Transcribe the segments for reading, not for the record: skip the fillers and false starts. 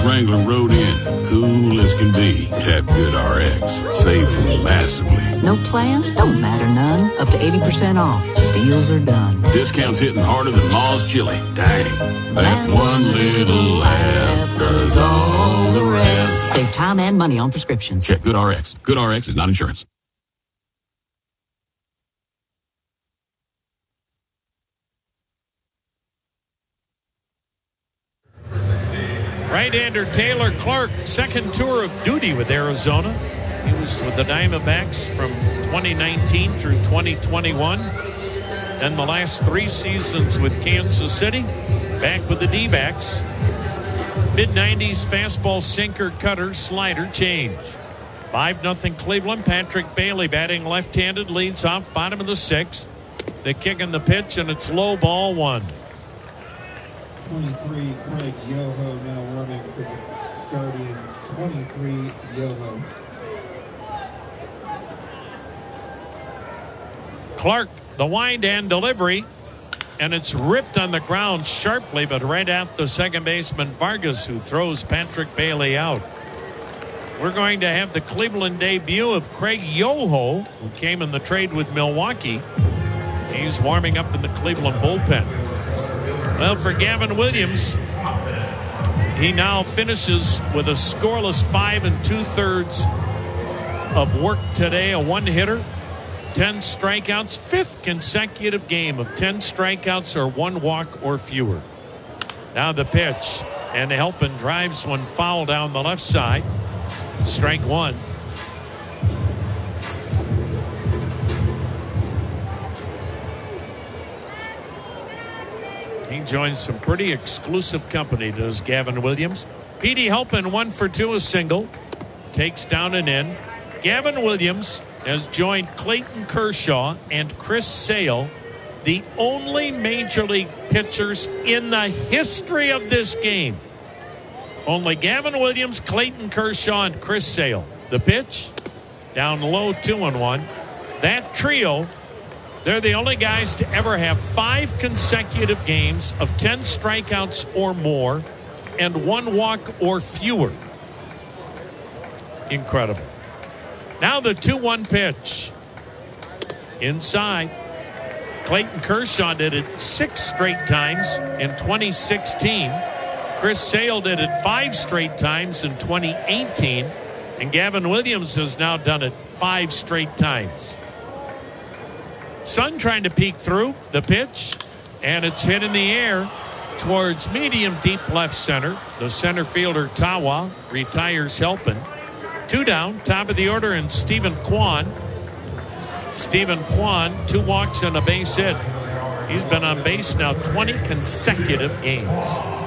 Wrangler rode in, cool as can be. Tap Good RX, saving massively. No plan? Don't matter none. Up to 80% off. Deals are done. Discounts hitting harder than Ma's chili. Dang. That one little lap does all the rest. Save time and money on prescriptions. Check Good RX. Good RX is not insurance. Right-hander Taylor Clark, second tour of duty with Arizona. He was with the Diamondbacks from 2019 through 2021. Then the last 3 seasons with Kansas City. Back with the D-backs. Mid-90s fastball, sinker, cutter, slider, change. 5-0 Cleveland. Patrick Bailey batting left-handed, leads off bottom of the 6th. The kick and the pitch, and it's low, ball 1. 23, Craig Yoho now warming for the Guardians. 23, Yoho. Clark, the wind and delivery, and it's ripped on the ground sharply, but right at the second baseman Vargas, who throws Patrick Bailey out. We're going to have the Cleveland debut of Craig Yoho, who came in the trade with Milwaukee. He's warming up in the Cleveland bullpen. Well, for Gavin Williams, he now finishes with a scoreless 5 2/3 of work today, a one-hitter, 10 strikeouts, 5th consecutive game of 10 strikeouts or 1 walk or fewer. Now the pitch, and Helpin drives one foul down the left side. Strike 1. He joins some pretty exclusive company, does Gavin Williams. Petey Helpin 1 for 2, a single. Takes down and in. Gavin Williams has joined Clayton Kershaw and Chris Sale, the only major league pitchers in the history of this game. Only Gavin Williams, Clayton Kershaw, and Chris Sale. The pitch, down low, 2-1. That trio, they're the only guys to ever have 5 consecutive games of 10 strikeouts or more and 1 walk or fewer. Incredible. Now the 2-1 pitch. Inside. Clayton Kershaw did it 6 straight times in 2016. Chris Sale did it 5 straight times in 2018. And Gavin Williams has now done it 5 straight times. Sun trying to peek through the pitch, and it's hit in the air towards medium deep left center. The center fielder Tawa retires Helpin. 2 down, top of the order, and Stephen Kwan. Stephen Kwan, 2 walks and a base hit. He's been on base now 20 consecutive games.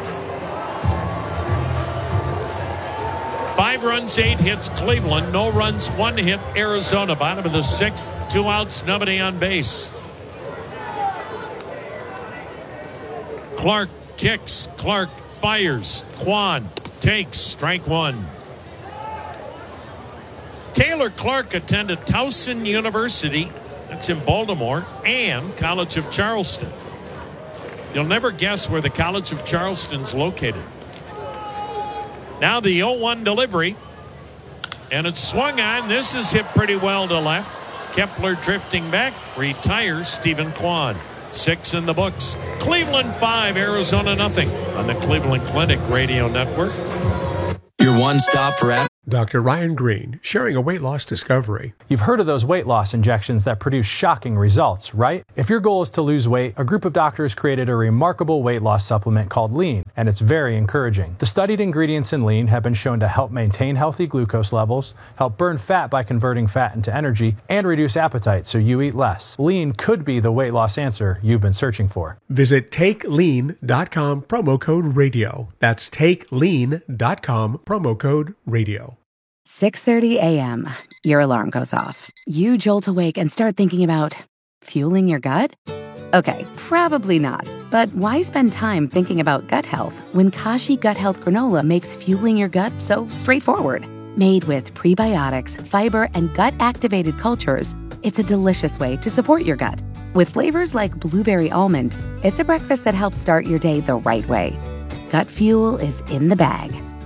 5 runs, 8 hits Cleveland. No runs, 1 hit Arizona. Bottom of the 6th, 2 outs, nobody on base. Clark kicks. Clark fires. Kwan takes strike 1. Taylor Clark attended Towson University, that's in Baltimore, and College of Charleston. You'll never guess where the College of Charleston's located. Now the 0-1 delivery, and it's swung on. This is hit pretty well to left. Kepler drifting back, retires Stephen Kwan. 6 in the books. Cleveland 5, Arizona nothing on the Cleveland Clinic Radio Network. Your one stop for Dr. Ryan Green, sharing a weight loss discovery. You've heard of those weight loss injections that produce shocking results, right? If your goal is to lose weight, a group of doctors created a remarkable weight loss supplement called Lean, and it's very encouraging. The studied ingredients in Lean have been shown to help maintain healthy glucose levels, help burn fat by converting fat into energy, and reduce appetite so you eat less. Lean could be the weight loss answer you've been searching for. Visit TakeLean.com, promo code radio. That's TakeLean.com, promo code radio. 6:30 a.m. Your alarm goes off. You jolt awake and start thinking about fueling your gut? Okay, probably not. But why spend time thinking about gut health when Kashi Gut Health Granola makes fueling your gut so straightforward? Made with prebiotics, fiber, and gut-activated cultures, it's a delicious way to support your gut. With flavors like blueberry almond, it's a breakfast that helps start your day the right way. Gut fuel is in the bag.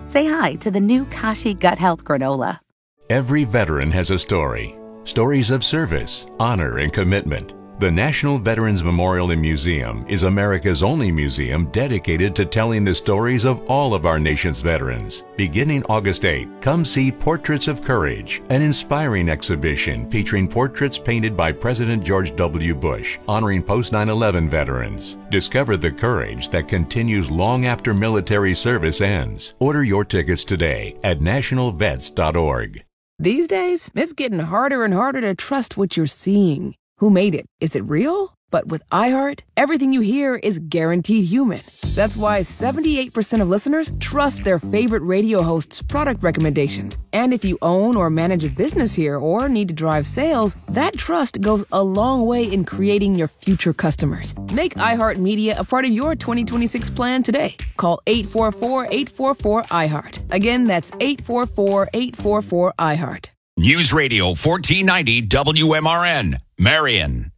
Say hi to the new Kashi Gut Health Granola. Every veteran has a story. Stories of service, honor, and commitment. The National Veterans Memorial and Museum is America's only museum dedicated to telling the stories of all of our nation's veterans. Beginning August 8, come see Portraits of Courage, an inspiring exhibition featuring portraits painted by President George W. Bush, honoring post-9/11 veterans. Discover the courage that continues long after military service ends. Order your tickets today at nationalvets.org. These days, it's getting harder and harder to trust what you're seeing. Who made it? Is it real? But with iHeart, everything you hear is guaranteed human. That's why 78% of listeners trust their favorite radio host's product recommendations. And if you own or manage a business here or need to drive sales, that trust goes a long way in creating your future customers. Make iHeartMedia a part of your 2026 plan today. Call 844-844-iHeart. Again, that's 844-844-iHeart. News Radio 1490 WMRN, Marion.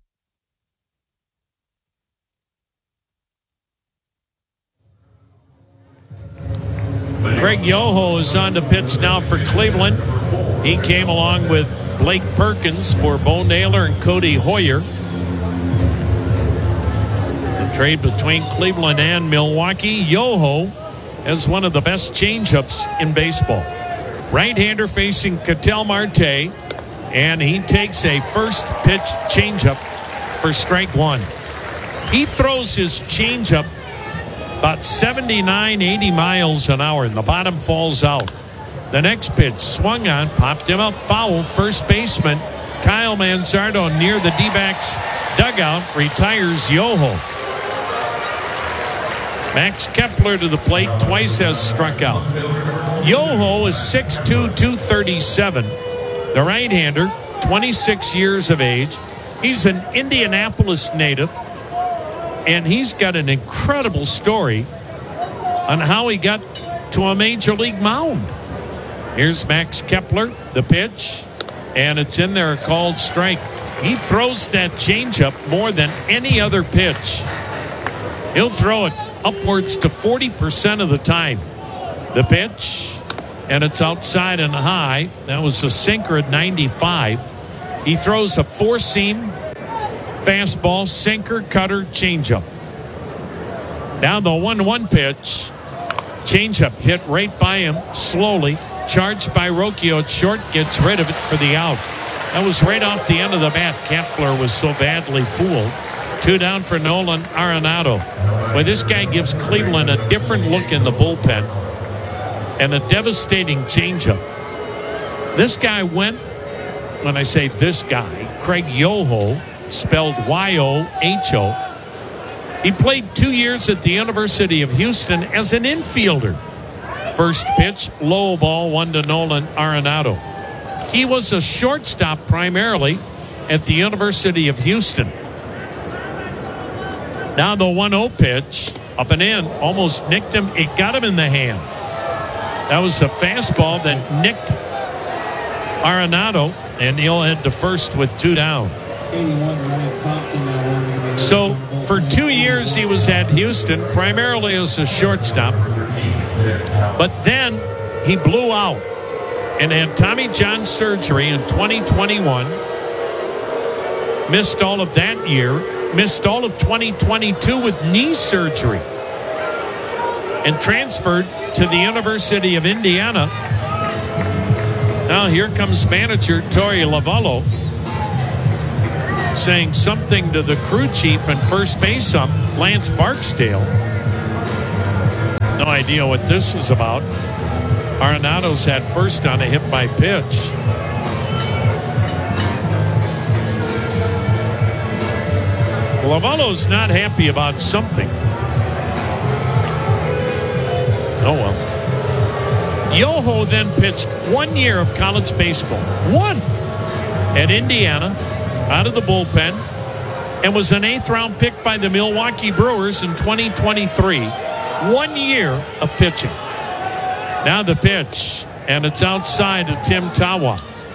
Craig Yoho is on the pitch now for Cleveland. He came along with Blake Perkins for Bo Naylor and Cody Hoyer. The trade between Cleveland and Milwaukee. Yoho has one of the best changeups in baseball. Right-hander facing Ketel Marte, and he takes a first pitch changeup for strike one. He throws his changeup about 79, 80 miles an hour, and the bottom falls out. The next pitch swung on, popped him up foul. First baseman Kyle Manzardo near the D-backs dugout retires Yoho. Max Kepler to the plate, twice has struck out. Yoho is 6'2", 237. The right-hander, 26 years of age. He's an Indianapolis native, and he's got an incredible story on how he got to a major league mound. Here's Max Kepler, the pitch, and it's in there, called strike. He throws that changeup more than any other pitch. He'll throw it upwards to 40% of the time. The pitch, and it's outside and high. That was a sinker at 95. He throws a four-seam fastball, sinker, cutter, changeup. Now the 1-1 pitch. Changeup hit right by him, slowly. Charged by Rocchio at short, gets rid of it for the out. That was right off the end of the bat. Kepler was so badly fooled. 2 down for Nolan Arenado. Well, this guy gives Cleveland a different look in the bullpen and a devastating changeup. This guy went, when I say this guy, Craig Yoho, spelled Y-O-H-O. He played 2 years at the University of Houston as an infielder. First pitch, low ball, 1 to Nolan Arenado. He was a shortstop primarily at the University of Houston. Now the 1-0 pitch, up and in, almost nicked him. It got him in the hand. That was a fastball that nicked Arenado, and he'll head to first with 2 down. So for 2 years he was at Houston, primarily as a shortstop. But then he blew out and had Tommy John surgery in 2021. Missed all of that year. Missed all of 2022 with knee surgery. And transferred to the University of Indiana. Now here comes manager Torey Lovullo saying something to the crew chief and first base ump, Lance Barksdale. No idea what this is about. Arenado's had first on a hit by pitch. Lovullo's not happy about something. Oh well. Yoho then pitched 1 year of college baseball. One! At Indiana, out of the bullpen, and was an 8th round pick by the Milwaukee Brewers in 2023. 1 year of pitching. Now the pitch, and it's outside of Tim Tawa.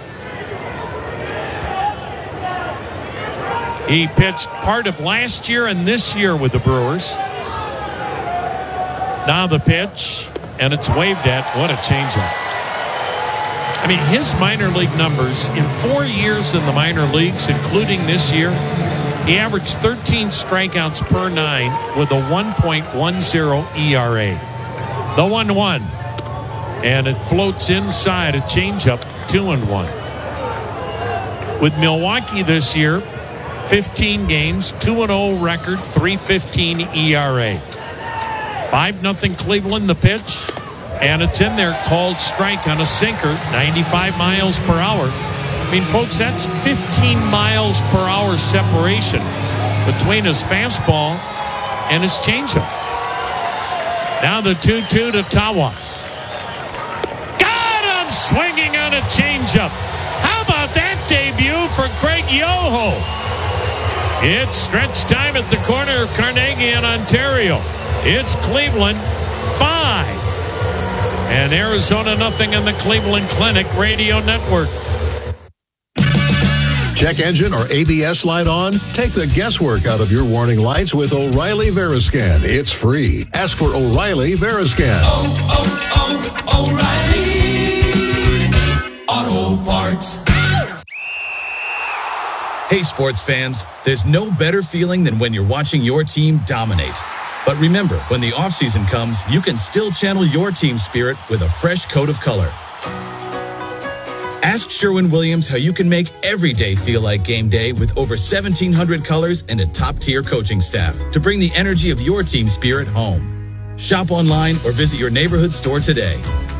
He pitched part of last year and this year with the Brewers. Now the pitch, and it's waved at. What a changeup. I mean, his minor league numbers in 4 years in the minor leagues, including this year, he averaged 13 strikeouts per 9 with a 1.10 ERA. The 1-1. And it floats inside a changeup, 2-1. With Milwaukee this year, 15 games, 2-0 record, 3.15 ERA. 5-0 Cleveland, the pitch. And it's in there, called strike on a sinker, 95 miles per hour. I mean, folks, that's 15 miles per hour separation between his fastball and his changeup. Now the 2-2 to Tawa. Got him swinging on a changeup. How about that debut for Craig Yoho? It's stretch time at the corner of Carnegie and Ontario. It's Cleveland 5. And Arizona nothing in the Cleveland Clinic Radio Network. Check engine or ABS light on? Take the guesswork out of your warning lights with O'Reilly Veriscan. It's free. Ask for O'Reilly Veriscan. O'Reilly Auto Parts. Hey, sports fans, there's no better feeling than when you're watching your team dominate. But remember, when the offseason comes, you can still channel your team spirit with a fresh coat of color. Ask Sherwin-Williams how you can make every day feel like game day with over 1,700 colors and a top-tier coaching staff to bring the energy of your team spirit home. Shop online or visit your neighborhood store today.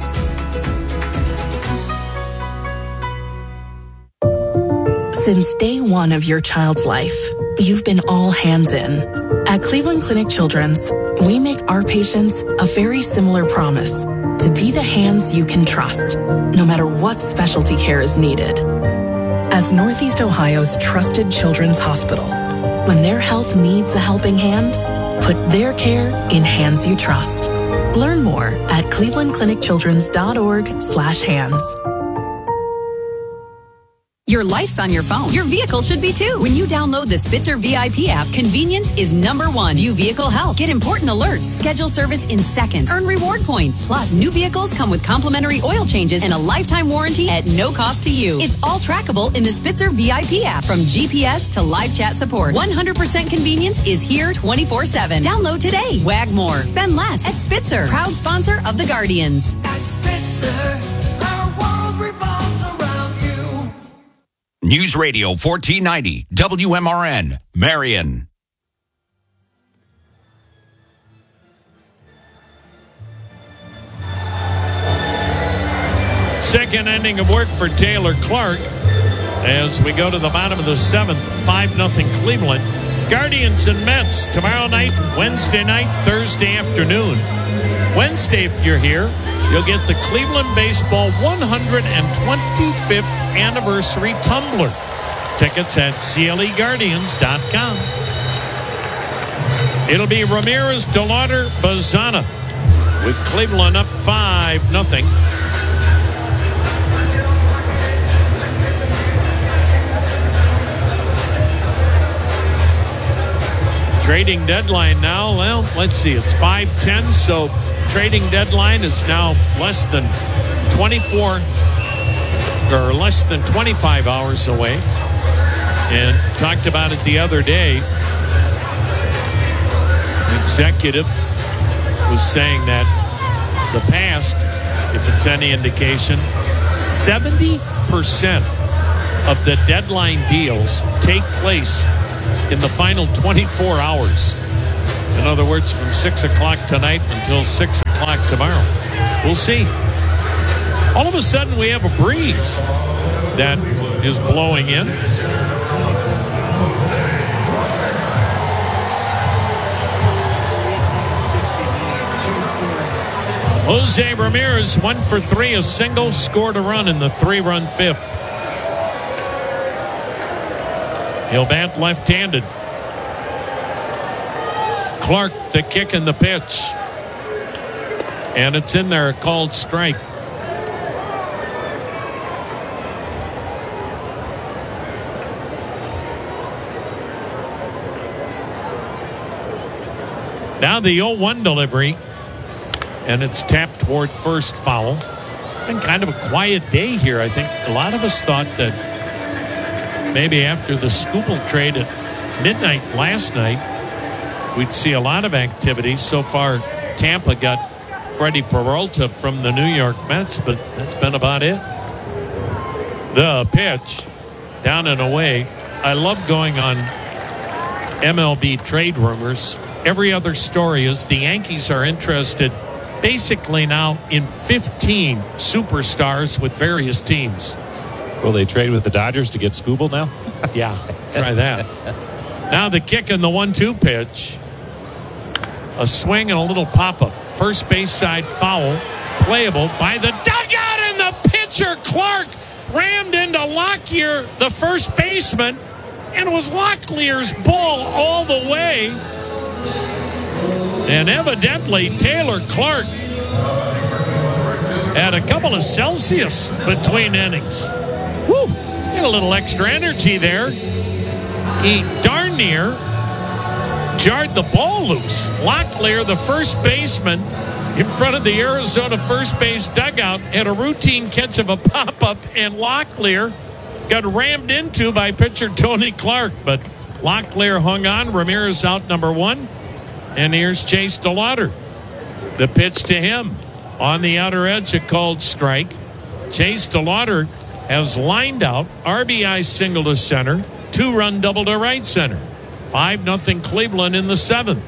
Since day one of your child's life, you've been all hands in. At Cleveland Clinic Children's, we make our patients a very similar promise: to be the hands you can trust, no matter what specialty care is needed. As Northeast Ohio's trusted children's hospital, when their health needs a helping hand, put their care in hands you trust. Learn more at clevelandclinicchildrens.org/hands. Your life's on your phone. Your vehicle should be too. When you download the Spitzer VIP app, convenience is #1. View vehicle health. Get important alerts. Schedule service in seconds. Earn reward points. Plus, new vehicles come with complimentary oil changes and a lifetime warranty at no cost to you. It's all trackable in the Spitzer VIP app. From GPS to live chat support, 100% convenience is here 24/7. Download today. Wag more. Spend less at Spitzer. Proud sponsor of the Guardians. At Spitzer, our world revolves around you. News Radio 1490 WMRN, Marion. Second inning of work for Taylor Clark as we go to the bottom of the 7th, 5-0 Cleveland. Guardians and Mets tomorrow night, Wednesday night, Thursday afternoon. Wednesday, if you're here, you'll get the Cleveland Baseball 125th Anniversary Tumbler. Tickets at CLEGuardians.com. It'll be Ramirez, DeLauder, Bazana with Cleveland up 5-0. Trading deadline now, well, let's see, it's 5:10, so trading deadline is now less than 24 or less than 25 hours away. And talked about it the other day. The executive was saying that the past, if it's any indication, 70% of the deadline deals take place in the final 24 hours. In other words, from 6 o'clock tonight until 6 o'clock tomorrow. We'll see. All of a sudden, we have a breeze that is blowing in. Jose Ramirez, 1 for 3, a single, scored a run in the 3-run 5th. He'll bat left-handed. Clark, the kick and the pitch. And it's in there, a called strike. Now the 0-1 delivery. and it's tapped toward first, foul. Been kind of a quiet day here. I think a lot of us thought that maybe after the Skubal trade at midnight last night, we'd see a lot of activity. So far, Tampa got Freddie Peralta from the New York Mets, but that's been about it. The pitch, down and away. I love going on MLB trade rumors. Every other story is the Yankees are interested basically now in 15 superstars with various teams. Will they trade with the Dodgers to get Skubal now? Yeah, try that. Now the kick and the 1-2 pitch. A swing and a little pop-up. First base side foul, playable by the dugout, and the pitcher, Clark, rammed into Locklear, the first baseman, and it was Locklear's ball all the way. And evidently, Taylor Clark had a couple of Celsius between innings. Woo! Had a little extra energy there. He darn near jarred the ball loose. Locklear, the first baseman, in front of the Arizona first base dugout, had a routine catch of a pop-up, and Locklear got rammed into by pitcher Tony Clark. But Locklear hung on. Ramirez out number one. And here's Chase DeLauder. The pitch to him. On the outer edge, a called strike. Chase DeLauder has lined out. RBI single to center. 2-run double to right center. 5-0 Cleveland in the seventh.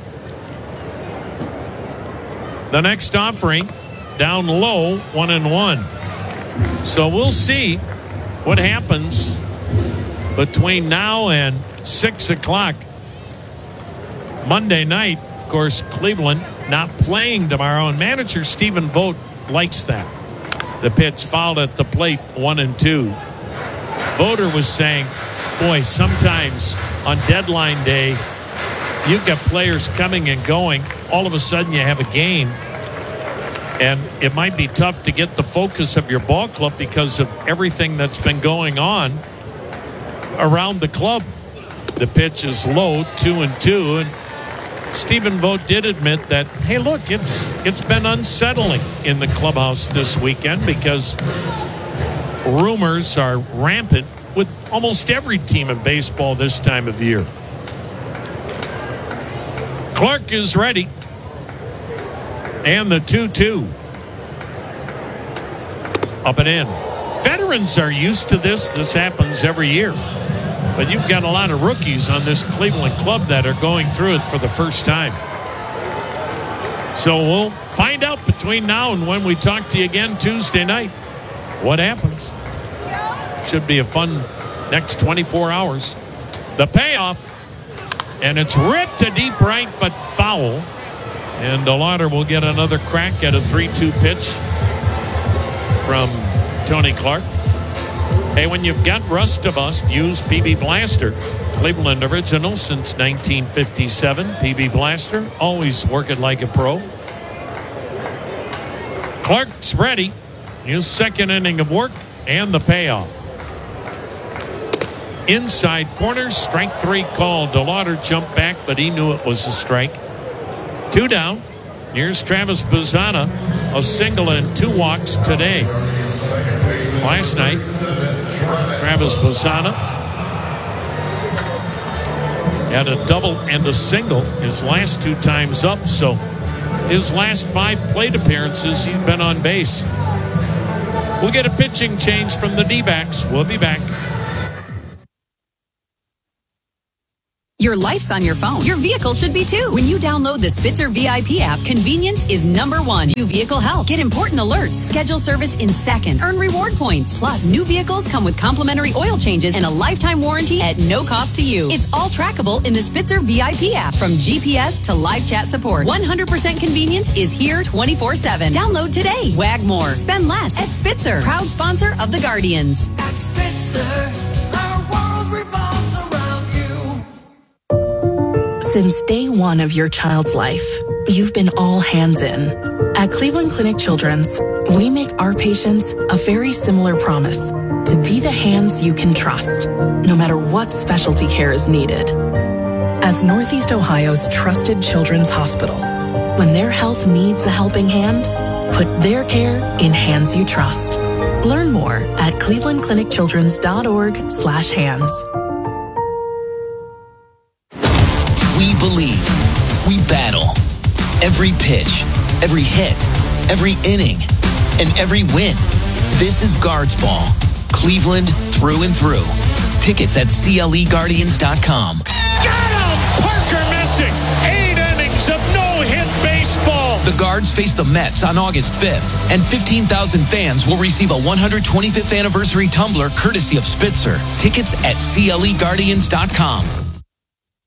The next offering, down low, 1-1. So we'll see what happens between now and 6 o'clock Monday night. Of course, Cleveland not playing tomorrow, and manager Stephen Vogt likes that. The pitch fouled at the plate, 1-2. Voter was saying, boy, sometimes on deadline day, you've got players coming and going. All of a sudden you have a game, and it might be tough to get the focus of your ball club because of everything that's been going on around the club. The pitch is low, 2-2, and Stephen Vogt did admit that, hey, look, it's been unsettling in the clubhouse this weekend because rumors are rampant with almost every team in baseball this time of year. Clark is ready. And the 2-2. Up and in. Veterans are used to this. This happens every year. But you've got a lot of rookies on this Cleveland club that are going through it for the first time. So we'll find out between now and when we talk to you again Tuesday night what happens. Should be a fun next 24 hours. The payoff, and it's ripped to deep right, but foul. And DeLauder will get another crack at a 3-2 pitch from Tony Clark. Hey, when you've got rust to bust, use PB Blaster. Cleveland original since 1957. PB Blaster, always working like a pro. Clark's ready. His second inning of work and the payoff. Inside corner, strike 3 called. DeLauder jumped back, but he knew it was a strike. 2 down. Here's Travis Bazzana, a single and 2 walks today. Last night, Travis Bazzana had a double and a single his last 2 times up. So his last 5 plate appearances, he's been on base. We'll get a pitching change from the D-backs. We'll be back. Your life's on your phone. Your vehicle should be too. When you download the Spitzer VIP app, convenience is number one. New vehicle health. Get important alerts. Schedule service in seconds. Earn reward points. Plus, new vehicles come with complimentary oil changes and a lifetime warranty at no cost to you. It's all trackable in the Spitzer VIP app. From GPS to live chat support, 100% convenience is here 24/7. Download today. Wag more. Spend less at Spitzer. Proud sponsor of the Guardians. At Spitzer, our world revolves around you. Since day one of your child's life, you've been all hands in. At Cleveland Clinic Children's, we make our patients a very similar promise to be the hands you can trust, no matter what specialty care is needed. As Northeast Ohio's trusted children's hospital, When their health needs a helping hand, put their care in hands you trust. Learn more at clevelandclinicchildrens.org/hands. We believe. We battle. Every pitch, every hit, every inning, and every win. This is Guards Ball. Cleveland through and through. Tickets at CLEGuardians.com. Got him! Parker missing. 8 innings of no-hit baseball. The Guards face the Mets on August 5th, and 15,000 fans will receive a 125th anniversary tumbler courtesy of Spitzer. Tickets at CLEGuardians.com.